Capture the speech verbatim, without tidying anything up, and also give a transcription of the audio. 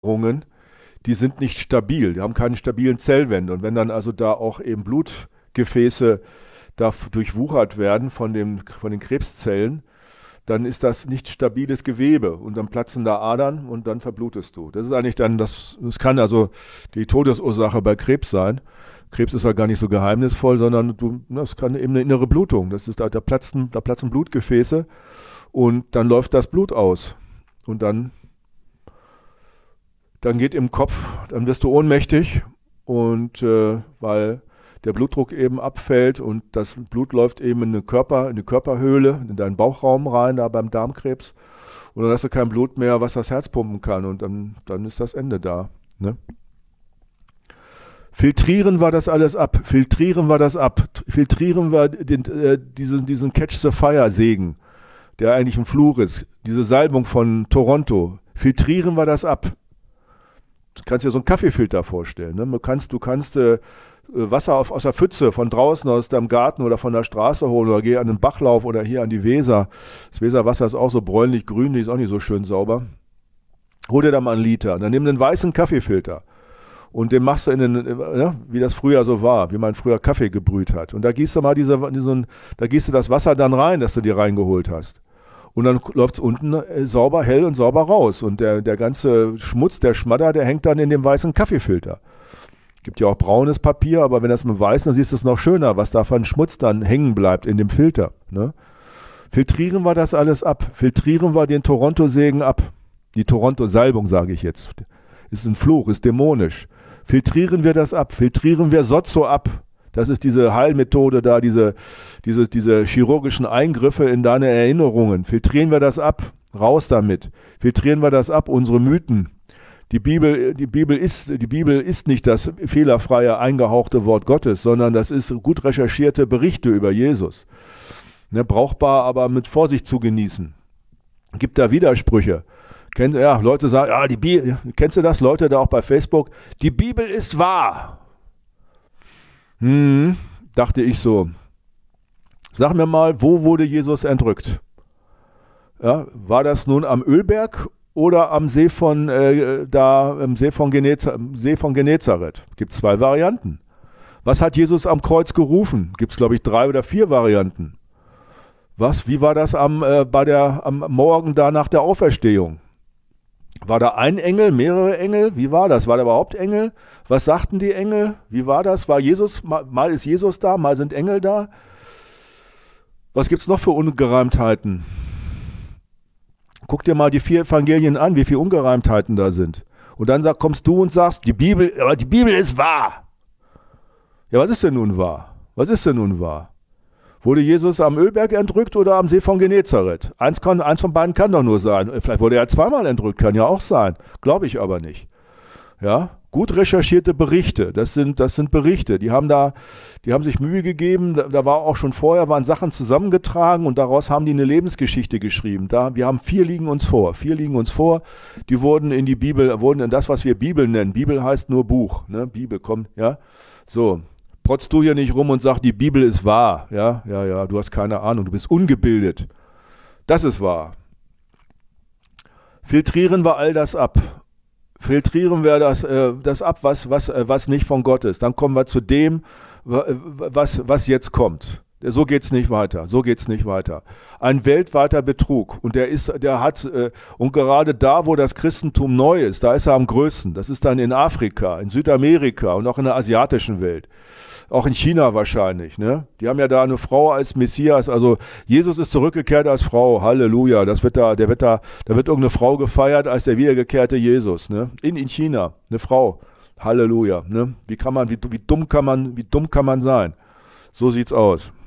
die sind nicht stabil, die haben keine stabilen Zellwände. Und wenn dann also da auch eben Blutgefäße da durchwuchert werden von, dem, von den Krebszellen, dann ist das nicht stabiles Gewebe und dann platzen da Adern und dann verblutest du. Das ist eigentlich dann, das, das kann also die Todesursache bei Krebs sein. Krebs ist ja gar nicht so geheimnisvoll, sondern du, das kann eben eine innere Blutung. Das ist da, da platzen, da platzen Blutgefäße und dann läuft das Blut aus. Und dann, dann geht im Kopf, dann wirst du ohnmächtig und äh, weil der Blutdruck eben abfällt und das Blut läuft eben in eine, Körper, in eine Körperhöhle, in deinen Bauchraum rein, da beim Darmkrebs. Und dann hast du kein Blut mehr, was das Herz pumpen kann und dann, dann ist das Ende da. Ne? Filtrieren wir das alles ab, filtrieren wir das ab, filtrieren wir den, äh, diesen, diesen Catch-the-Fire-Segen, der eigentlich ein Fluch ist, diese Salbung von Toronto, filtrieren wir das ab. Du kannst dir so einen Kaffeefilter vorstellen. Ne? Du kannst, du kannst äh, Wasser auf, aus der Pfütze von draußen, aus deinem Garten oder von der Straße holen oder geh an den Bachlauf oder hier an die Weser. Das Weserwasser ist auch so bräunlich-grünlich, ist auch nicht so schön sauber. Hol dir da mal einen Liter. Dann nimm einen weißen Kaffeefilter und den machst du in den, ja, wie das früher so war, wie man früher Kaffee gebrüht hat. Und da gießt du mal diese, diesen, da gießt du das Wasser dann rein, das du dir reingeholt hast. Und dann läuft es unten äh, sauber, hell und sauber raus. Und der, der ganze Schmutz, der Schmadder, der hängt dann in dem weißen Kaffeefilter. Gibt ja auch braunes Papier, aber wenn das mit weißen, dann siehst du es noch schöner, was da von Schmutz dann hängen bleibt in dem Filter. Ne? Filtrieren wir das alles ab. Filtrieren wir den Toronto-Segen ab. Die Toronto-Salbung, sage ich jetzt. Ist ein Fluch, ist dämonisch. Filtrieren wir das ab. Filtrieren wir Sozo ab. Das ist diese Heilmethode da, diese, diese, diese chirurgischen Eingriffe in deine Erinnerungen. Filtrieren wir das ab. Raus damit. Filtrieren wir das ab, unsere Mythen. Die Bibel, die Bibel ist, die Bibel ist nicht das fehlerfreie, eingehauchte Wort Gottes, sondern das ist gut recherchierte Berichte über Jesus. Ne, brauchbar, aber mit Vorsicht zu genießen. Gibt da Widersprüche. Kennt, ja, Leute sagen, ja, die Bibel, kennst du das? Leute da auch bei Facebook, die Bibel ist wahr. Hm, dachte ich so. Sag mir mal, wo wurde Jesus entrückt? Ja, war das nun am Ölberg oder am See von, äh, da, im See von, Geneza, See von Genezareth? Gibt es zwei Varianten. Was hat Jesus am Kreuz gerufen? Gibt es, glaube ich, drei oder vier Varianten. Was, wie war das am, äh, bei der, am Morgen da nach der Auferstehung? War da ein Engel, mehrere Engel? Wie war das? War da überhaupt Engel? Was sagten die Engel? Wie war das? War Jesus, mal, mal ist Jesus da, mal sind Engel da? Was gibt es noch für Ungereimtheiten? Guck dir mal die vier Evangelien an, wie viele Ungereimtheiten da sind. Und dann sag, kommst du und sagst, die Bibel, aber die Bibel ist wahr. Ja, was ist denn nun wahr? Was ist denn nun wahr? Wurde Jesus am Ölberg entrückt oder am See von Genezareth? Eins, kann, eins von beiden kann doch nur sein. Vielleicht wurde er zweimal entrückt, kann ja auch sein. Glaube ich aber nicht. Ja, gut recherchierte Berichte, das sind, das sind Berichte, die haben da, die haben sich Mühe gegeben, da, da war auch schon vorher, waren Sachen zusammengetragen und daraus haben die eine Lebensgeschichte geschrieben. Da, wir haben vier liegen uns vor, vier liegen uns vor, die wurden in die Bibel, wurden in das, was wir Bibel nennen. Bibel heißt nur Buch, ne? Bibel kommt, ja, so. Protzt du hier nicht rum und sag, die Bibel ist wahr, ja, ja, ja, du hast keine Ahnung, du bist ungebildet. Das ist wahr. Filtrieren wir all das ab. Filtrieren wir das, äh, das ab, was, was, äh, was nicht von Gott ist. Dann kommen wir zu dem, was, was jetzt kommt. So geht's nicht weiter. So geht's nicht weiter. Ein weltweiter Betrug. Und der ist, der hat, äh, und gerade da, wo das Christentum neu ist, da ist er am größten. Das ist dann in Afrika, in Südamerika und auch in der asiatischen Welt. Auch in China wahrscheinlich, ne? Die haben ja da eine Frau als Messias, also Jesus ist zurückgekehrt als Frau, Halleluja, das wird da, der wird da, da wird irgendeine Frau gefeiert als der wiedergekehrte Jesus, ne? In, in China, eine Frau, Halleluja, ne? Wie kann man, wie, wie dumm kann man, wie dumm kann man sein? So sieht's aus.